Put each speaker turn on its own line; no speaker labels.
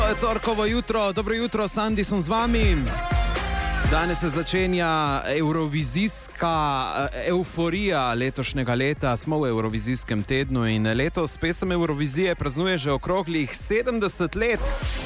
je torkovo jutro, dobro jutro, Sandi sem z vami. Danes se začenja evrovizijska euforija letošnjega leta. Smo v Evrovizijskem tednu in letos pesem Evrovizije praznuje že okroglih 70 let.